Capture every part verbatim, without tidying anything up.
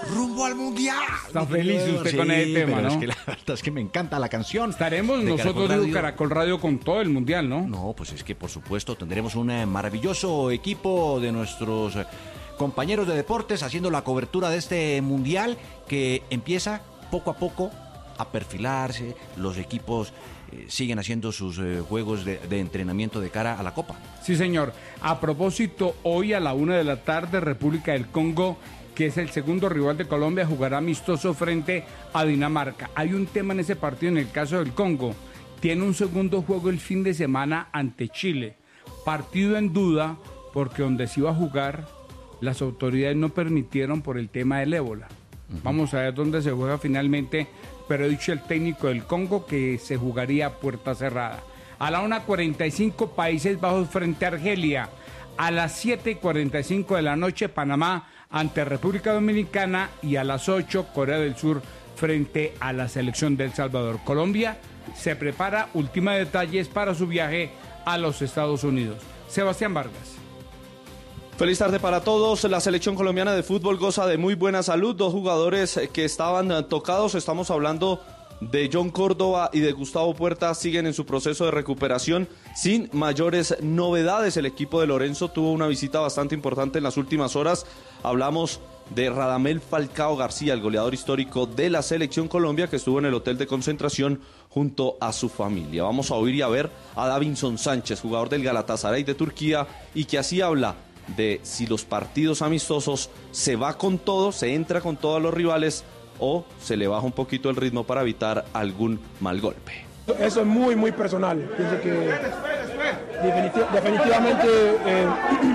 rumbo al mundial. Está feliz usted sí, con ese tema, pero ¿no? Es que la verdad es que me encanta la canción. Estaremos nosotros de Caracol Radio con todo el mundial, ¿no? No, pues es que por supuesto tendremos un eh, maravilloso equipo de nuestros eh, compañeros de deportes haciendo la cobertura de este mundial que empieza poco a poco a perfilarse. Los equipos eh, siguen haciendo sus eh, juegos de, de entrenamiento de cara a la Copa. Sí, señor. A propósito, hoy a la una de la tarde, República del Congo, que es el segundo rival de Colombia, jugará amistoso frente a Dinamarca. Hay un tema en ese partido, en el caso del Congo. Tiene un segundo juego el fin de semana ante Chile. Partido en duda, porque donde se iba a jugar, las autoridades no permitieron por el tema del ébola. Uh-huh. Vamos a ver dónde se juega finalmente, pero ha dicho el técnico del Congo que se jugaría a puerta cerrada. A la una cuarenta y cinco, Países Bajos frente a Argelia. A las siete cuarenta y cinco de la noche, Panamá ante República Dominicana, y a las ocho, Corea del Sur frente a la selección de El Salvador. Colombia se prepara, última detalles para su viaje a los Estados Unidos. Sebastián Vargas. Feliz tarde para todos. La selección colombiana de fútbol goza de muy buena salud. Dos jugadores que estaban tocados, estamos hablando de John Córdoba y de Gustavo Puerta, siguen en su proceso de recuperación sin mayores novedades. El equipo de Lorenzo tuvo una visita bastante importante en las últimas horas. Hablamos de Radamel Falcao García, el goleador histórico de la selección Colombia, que estuvo en el hotel de concentración junto a su familia. Vamos a oír y a ver a Davinson Sánchez, jugador del Galatasaray de Turquía, y que así habla de si los partidos amistosos se va con todo, se entra con todos los rivales, o se le baja un poquito el ritmo para evitar algún mal golpe. Eso es muy, muy personal. Pienso que definitiv- definitivamente eh,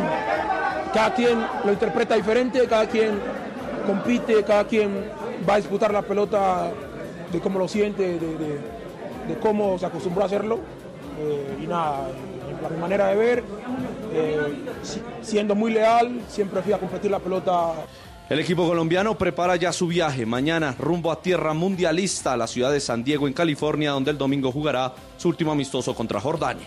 cada quien lo interpreta diferente, cada quien compite, cada quien va a disputar la pelota de cómo lo siente, de, de, de cómo se acostumbró a hacerlo. Eh, y nada, eh, mi manera de ver, eh, siendo muy leal, siempre fui a competir la pelota. El equipo colombiano prepara ya su viaje mañana rumbo a tierra mundialista, a la ciudad de San Diego, en California, donde el domingo jugará su último amistoso contra Jordania.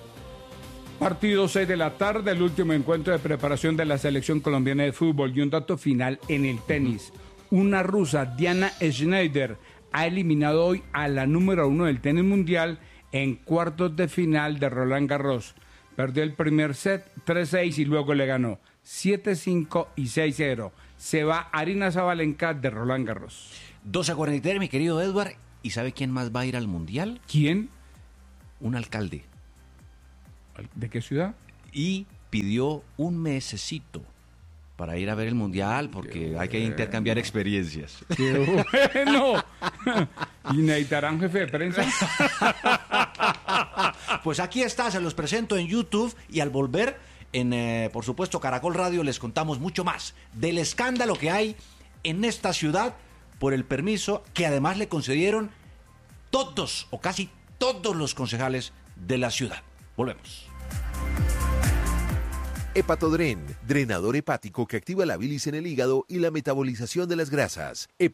Partido seis de la tarde, el último encuentro de preparación de la selección colombiana de fútbol. Y un dato final en el tenis. Una rusa, Diana Schneider, ha eliminado hoy a la número uno del tenis mundial en cuartos de final de Roland Garros. Perdió el primer set tres seis y luego le ganó siete cinco y seis cero. Se va Aryna Sabalenka de Roland Garros. doce cuarenta y tres, mi querido Edward. ¿Y sabe quién más va a ir al mundial? ¿Quién? Un alcalde. ¿De qué ciudad? Y pidió un mesecito para ir a ver el mundial, porque qué hay que intercambiar experiencias. ¡Qué bueno! ¿Y necesitarán jefe de prensa? Pues aquí está, se los presento en YouTube, y al volver, en eh, por supuesto Caracol Radio, les contamos mucho más del escándalo que hay en esta ciudad por el permiso que además le concedieron todos o casi todos los concejales de la ciudad. Volvemos. Hepatodren, drenador hepático que activa la bilis en el hígado y la metabolización de las grasas. Hep-